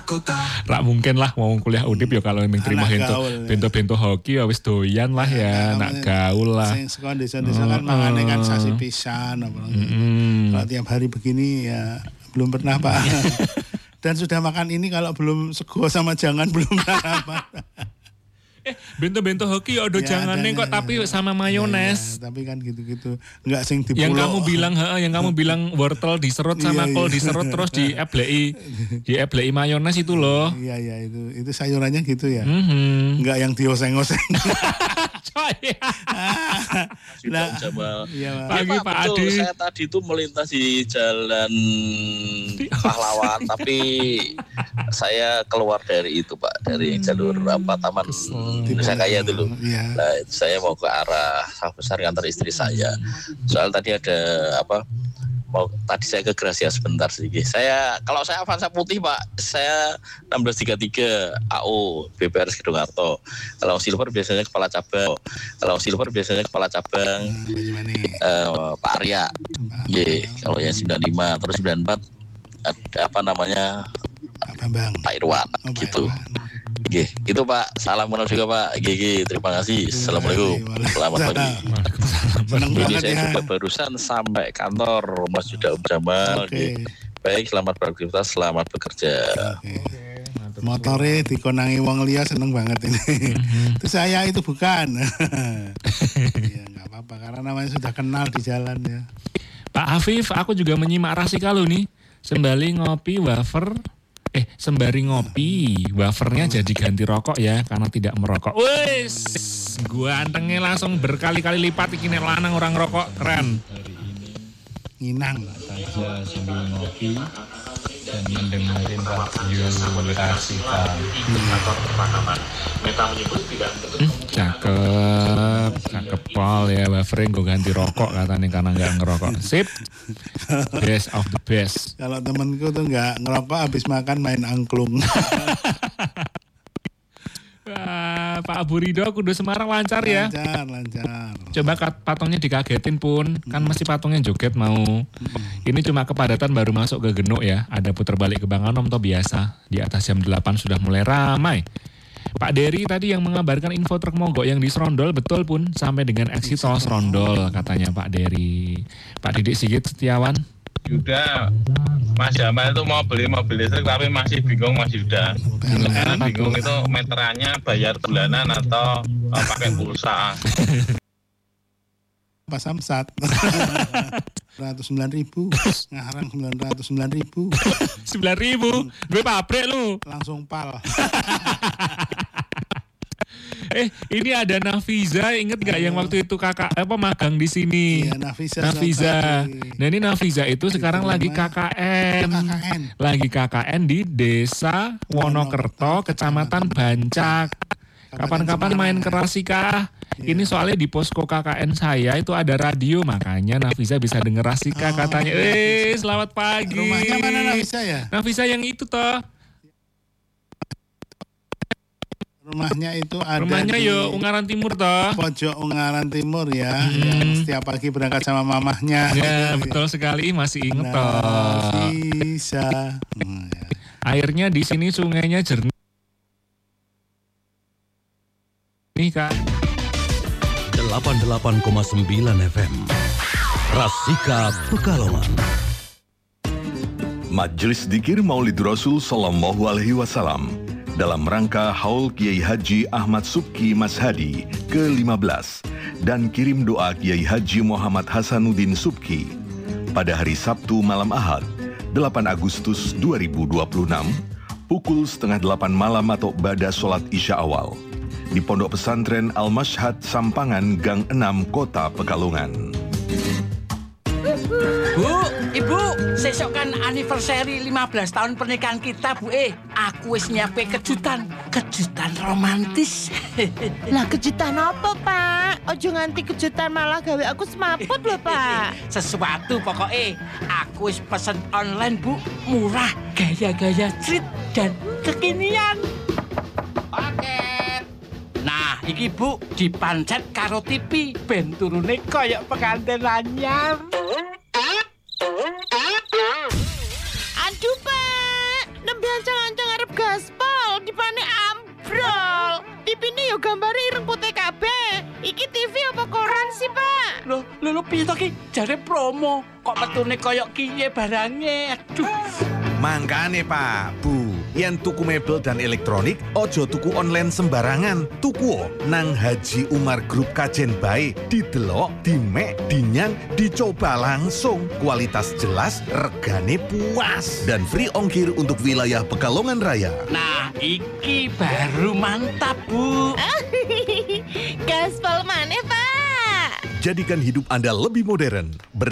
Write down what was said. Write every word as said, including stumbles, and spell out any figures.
Rak mungkin lah mau kuliah Undip ya kalau memang terima bento bento-bento hoki ya wis doyan lah ya, nak gaul lah. Sing sekolah desa-desa kan mangane kan sasi pisan apa. Kalau tiap hari begini ya belum pernah Pak. Dan sudah makan ini kalau belum sego sama jangan belum pernah. Eh, bento-bento hoki ya ada ya, jangannya kok, ya, tapi ya, sama mayones. Ya, ya, tapi kan gitu-gitu. Enggak sing dipulo. Yang kamu bilang, heeh, yang kamu bilang wortel diserut sama kol diserut terus dieblei dieblei mayones itu loh. Iya, iya itu. Itu sayurannya gitu ya. Mm-hmm. Enggak yang dioseng-oseng. Coy. Nah, Jamal. Iya, pagi Pak Adi. Saya tadi itu melintas di jalan Pahlawan, tapi saya keluar dari itu Pak, dari jalur apa Taman Indonesia Kaya dulu. Ya. Nah, saya mau ke arah Sawah Besar kantor istri saya. Soal tadi ada apa? Mau tadi saya ke Gracia sebentar sedikit. Saya kalau saya Avanza putih Pak, saya enam belas tiga puluh tiga A O B P R S Gedongkarto. Kalau silver biasanya kepala cabang. Kalau silver biasanya kepala cabang. Uh, Pak Arya. Ye, kalau yang sembilan puluh lima terus sembilan puluh empat ada apa namanya? Pak Bambang. Pak Irwan oh, gitu. Oke, itu Pak. Salam kenal juga Pak. Gigi, terima kasih. Assalamualaikum. Selamat pagi. Senang banget saya ya. juga barusan sampai kantor Mas Yuda Jamal. Okay. Baik, selamat beraktivitas, selamat bekerja. Okay. Motore dikonangi wong liya seneng banget ini. Mm-hmm. Itu saya itu bukan. Ya nggak apa-apa karena namanya sudah kenal di jalan ya. Pak Afif, aku juga menyimak Rasika lo nih. Sembari ngopi wafer Eh, sembari ngopi, wafernya jadi ganti rokok ya, karena tidak merokok. Wes, gua antengnya langsung berkali-kali lipat iki nek lanang orang rokok, keren. Nginang saja sambil ngopi dan mendengarin radio Rasika. Kantor pertanaman. Meta menyebut tidak hmm, cakep, cakep pol ya, wafernya gue ganti rokok katanya karena nggak ngerokok. Sip, best of the best. Kalau temenku tuh nggak ngerokok habis makan main angklung. Wah, Pak Abu Ridho kudu Semarang lancar ya. Lancar, lancar. Coba patungnya dikagetin pun, kan mesti patungnya joget mau. Ini cuma kepadatan baru masuk ke Genuk ya. Ada putar balik ke Banganom toh biasa. Di atas jam delapan sudah mulai ramai. Pak Dery tadi yang mengabarkan info truk mogok yang di Serondol betul pun sampai dengan exit tol Serondol katanya Pak Dery. Pak Didik Sigit Setiawan. Yuda, Mas Jamal itu mau beli mobil listrik tapi masih bingung Mas Yuda. Karena bingung itu meterannya bayar bulanan atau uh, pakai pulsa. Pak Samsat seratus sembilan ribu ngarang sembilan ratus sembilan ribu sembilan ribu gue pabrik lu langsung pal. Eh, ini ada Nafiza, inget gak yang waktu itu kakak apa magang di sini? Iya, Nafiza. Nafiza. Nah, ini Nafiza itu sekarang itu lagi K K N. K K N. Lagi K K N di Desa Wonokerto, Kecamatan Bancak. Kapan-kapan main ke Rasika. Iya. Ini soalnya di posko K K N saya itu ada radio, makanya Nafiza bisa denger Rasika oh, katanya. Eh, selamat pagi. Rumahnya mana Nafiza ya? Nafiza yang itu toh. Rumahnya itu ada Rumahnya di yo Ungaran Timur toh. Pojok Ungaran Timur ya, hmm. yang setiap pagi berangkat sama mamahnya. Ya, betul sekali, masih inget toh. Bisa. Hmm, ya. Airnya di sini sungainya jernih. Nih Kak. delapan puluh delapan koma sembilan F M. Rasika Pekalongan. Majelis Dzikir Maulid Rasul Sallallahu Alaihi Wasallam dalam rangka Haul Kiai Haji Ahmad Subki Mas Hadi ke lima belas dan kirim doa Kiai Haji Muhammad Hasanuddin Subki pada hari Sabtu malam Ahad delapan Agustus dua ribu dua puluh enam pukul setengah delapan malam atau ba'da sholat isya awal di Pondok Pesantren Al-Mashhad Sampangan Gang enam Kota Pekalongan. Bu, Ibu, sesok kan anniversary lima belas tahun pernikahan kita, Bu. Eh, aku wis nyiapin kejutan, kejutan romantis. Lah kejutan apa, Pak? Ojo nganti kejutan malah gawe aku semaput lho, Pak. Sesuatu pokoknya. Aku wis pesen online, Bu. Murah, gaya-gaya street dan kekinian. Paket. Nah, iki Bu dipancet karo T V, ben turune koyok pengantin anyar. Aduh, Pak, nembe ancang-ancang arep gaspol, dipane ambrol. T V-ne yo gambare ireng putih kabeh. Iki T V apa koran sih, Pak? Loh, lho lho piye to ki? Jare promo. Kok metune koyok kiye barange? Aduh. Mangkane Pak, Bu, yen tuku mebel dan elektronik, ojo tuku online sembarangan. Tuku nang Haji Umar Group Kajen bae, didelok, dimek, dinyang, dicoba langsung. Kualitas jelas, regane puas, dan free ongkir untuk wilayah Pekalongan Raya. Nah, iki baru mantap, Bu. Gaspol maneh, Pak. Jadikan hidup Anda lebih modern.